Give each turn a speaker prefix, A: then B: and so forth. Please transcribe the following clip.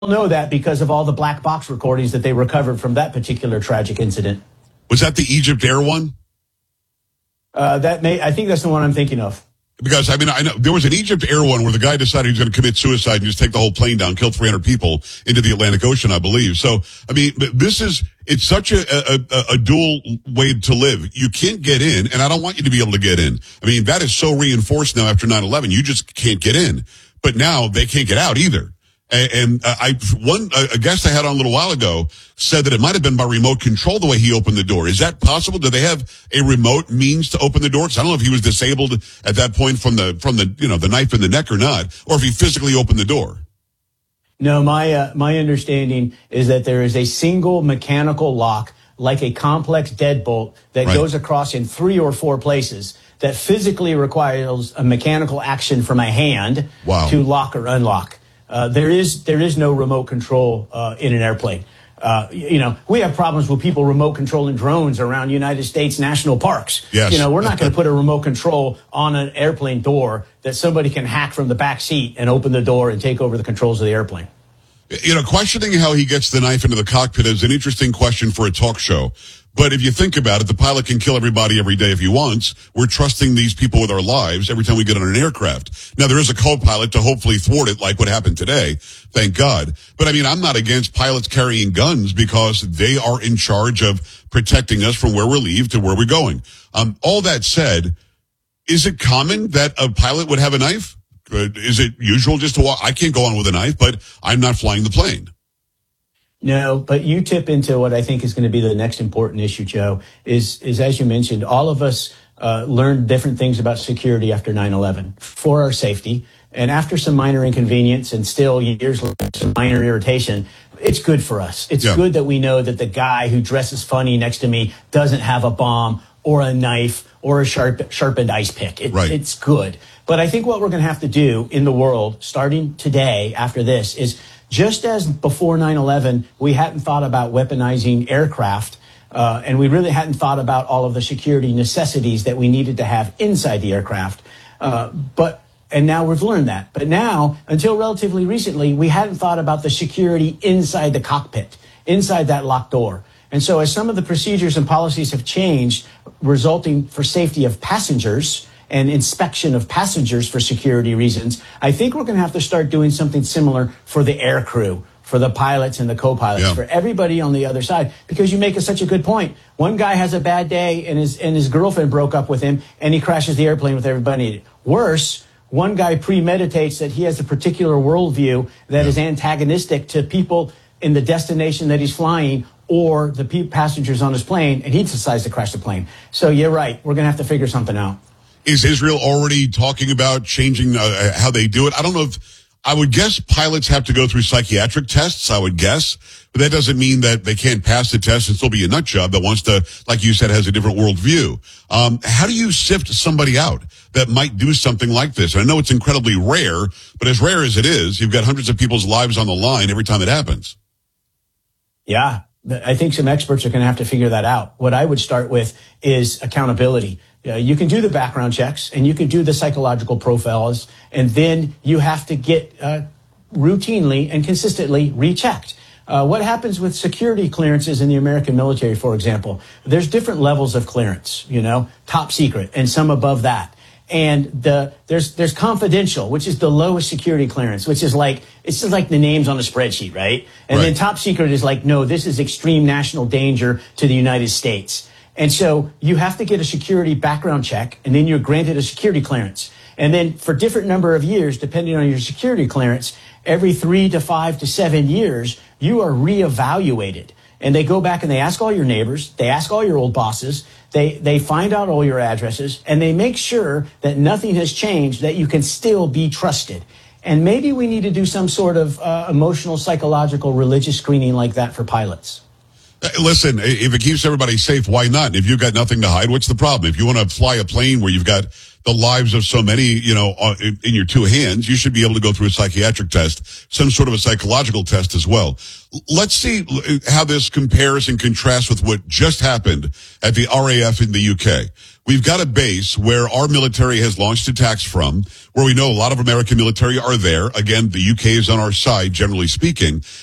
A: know that because of all the black box recordings that they recovered from that particular tragic incident.
B: Was that the Egypt Air one?
A: I think that's the one I'm thinking of.
B: Because, I know there was an Egypt Air one where the guy decided he was going to commit suicide and just take the whole plane down, kill 300 people into the Atlantic Ocean, I believe. So, it's such a dual way to live. You can't get in, and I don't want you to be able to get in. That is so reinforced now after 9/11. You just can't get in. But now they can't get out either. And a guest I had on a little while ago said that it might have been by remote control the way he opened the door. Is that possible? Do they have a remote means to open the door? Because I don't know if he was disabled at that point from the knife in the neck or not, or if he physically opened the door.
A: No, my understanding is that there is a single mechanical lock, like a complex deadbolt, that goes across in 3 or 4 places that physically requires a mechanical action from a hand to lock or unlock. There is no remote control in an airplane. We have problems with people remote controlling drones around United States national parks.
B: Yes.
A: We're not going to put a remote control on an airplane door that somebody can hack from the back seat and open the door and take over the controls of the airplane.
B: Questioning how he gets the knife into the cockpit is an interesting question for a talk show. But if you think about it, the pilot can kill everybody every day if he wants. We're trusting these people with our lives every time we get on an aircraft. Now, there is a co-pilot to hopefully thwart it like what happened today. Thank God. But I'm not against pilots carrying guns because they are in charge of protecting us from where we leave to where we're going. All that said, is it common that a pilot would have a knife? Is it usual just to walk? I can't go on with a knife, but I'm not flying the plane.
A: No, but you tip into what I think is going to be the next important issue, Joe, is as you mentioned, all of us learned different things about security after 9/11 for our safety. And after some minor inconvenience and still years later, some minor irritation, it's good for us. It's good that we know that the guy who dresses funny next to me doesn't have a bomb or a knife or a sharpened ice pick. It's good. But I think what we're going to have to do in the world, starting today after this, is just as before 9/11, we hadn't thought about weaponizing aircraft, and we really hadn't thought about all of the security necessities that we needed to have inside the aircraft. And now we've learned that. But now, until relatively recently, we hadn't thought about the security inside the cockpit, inside that locked door. And so as some of the procedures and policies have changed, resulting for safety of passengers and inspection of passengers for security reasons, I think we're going to have to start doing something similar for the air crew, for the pilots and the co-pilots, for everybody on the other side, because you make such a good point. One guy has a bad day and his girlfriend broke up with him and he crashes the airplane with everybody. Worse, one guy premeditates that he has a particular worldview that is antagonistic to people in the destination that he's flying or the passengers on his plane, and he decides to crash the plane. So you're right. We're going to have to figure something out.
B: Is Israel already talking about changing how they do it? I don't know I would guess pilots have to go through psychiatric tests, I would guess. But that doesn't mean that they can't pass the test and still be a nut job that wants to, like you said, has a different worldview. How do you sift somebody out that might do something like this? And I know it's incredibly rare, but as rare as it is, you've got hundreds of people's lives on the line every time it happens.
A: Yeah, I think some experts are going to have to figure that out. What I would start with is accountability. You can do the background checks and you can do the psychological profiles, and then you have to get routinely and consistently rechecked. What happens with security clearances in the American military, for example? There's different levels of clearance, top secret and some above that. And there's confidential, which is the lowest security clearance, which is it's just like the names on a spreadsheet, right? And then top secret is no, this is extreme national danger to the United States. And so you have to get a security background check, and then you're granted a security clearance. And then for different number of years, depending on your security clearance, every 3 to 5 to 7 years, you are reevaluated. And they go back and they ask all your neighbors, they ask all your old bosses, they find out all your addresses, and they make sure that nothing has changed, that you can still be trusted. And maybe we need to do some sort of emotional, psychological, religious screening like that for pilots.
B: Listen, if it keeps everybody safe, why not? If you've got nothing to hide, what's the problem? If you want to fly a plane where you've got the lives of so many, in your two hands, you should be able to go through a psychiatric test, some sort of a psychological test as well. Let's see how this compares and contrasts with what just happened at the RAF in the UK. we've got a base where our military has launched attacks from, where we know a lot of American military are there. Again, the UK is on our side, generally speaking.